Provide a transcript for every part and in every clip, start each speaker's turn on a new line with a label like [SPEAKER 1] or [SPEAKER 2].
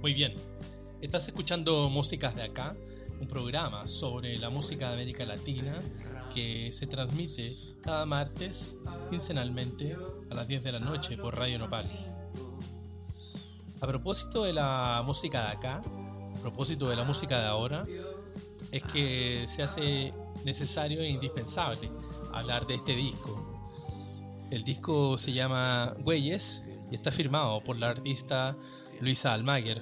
[SPEAKER 1] Muy bien, estás escuchando Músicas de Acá, un programa sobre la música de América Latina que se transmite cada martes quincenalmente a las 10 de la noche por Radio Nopal. A propósito de la música de acá, a propósito de la música de ahora, es que se hace necesario e indispensable hablar de este disco. El disco se llama Güeyes y está firmado por la artista Luisa Almaguer.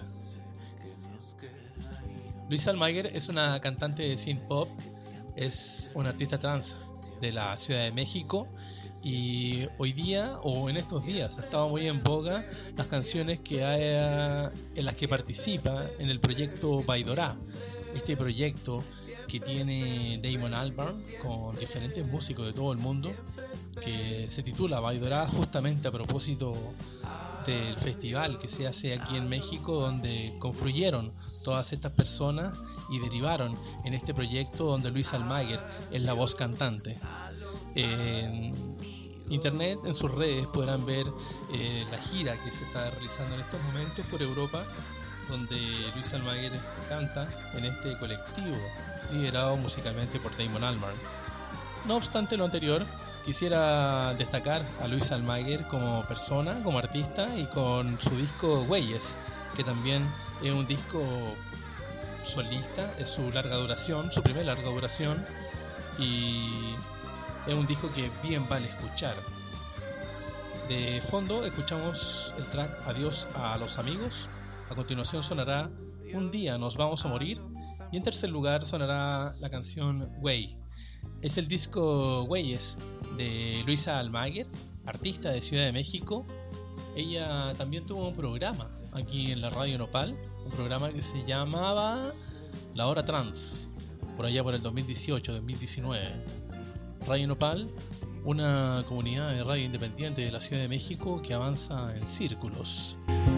[SPEAKER 1] Luisa Almaguer es una cantante de synth pop, es una artista trans de la Ciudad de México y hoy día, o en estos días, ha estado muy en boga las canciones en las que participa en el proyecto Baidorá, este proyecto que tiene Damon Albarn con diferentes músicos de todo el mundo, que se titula Baidorá justamente a propósito del festival que se hace aquí en México, donde confluyeron todas estas personas y derivaron en este proyecto donde Luisa Almaguer es la voz cantante. En internet, en sus redes, podrán ver la gira que se está realizando en estos momentos por Europa, donde Luisa Almaguer canta en este colectivo liderado musicalmente por Damon Albarn. No obstante lo anterior, quisiera destacar a Luisa Almaguer como persona, como artista y con su disco Güeyes, que también es un disco solista, es su larga duración, su primera larga duración, y es un disco que bien vale escuchar. De fondo escuchamos el track Adiós a los amigos, a continuación sonará Un día nos vamos a morir y en tercer lugar sonará la canción Güey. Es el disco Güeyes de Luisa Almaguer, artista de Ciudad de México. Ella también tuvo un programa aquí en la Radio Nopal, un programa que se llamaba La Hora Trans, por allá por el 2018-2019. Radio Nopal, una comunidad de radio independiente de la Ciudad de México que avanza en círculos.